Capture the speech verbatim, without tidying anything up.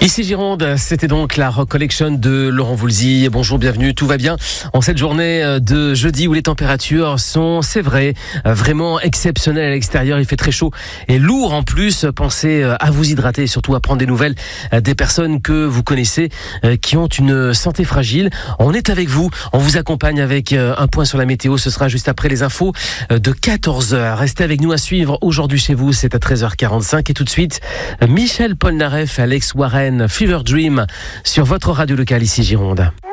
Ici Gironde, c'était donc la Rock Collection de Laurent Voulzy. Bonjour, bienvenue, tout va bien en cette journée de jeudi où les températures sont, c'est vrai, vraiment exceptionnelles à l'extérieur. Il fait très chaud et lourd en plus. Pensez à vous hydrater et surtout à prendre des nouvelles des personnes que vous connaissez qui ont une santé fragile. On est avec vous, on vous accompagne avec un point sur la météo. Ce sera juste après les infos de quatorze heures. Restez avec nous à suivre aujourd'hui chez vous, c'est à treize heures quarante-cinq. Et tout de suite, Michel Polnareff, Alex Warren, Fever Dream sur votre radio locale ici Gironde.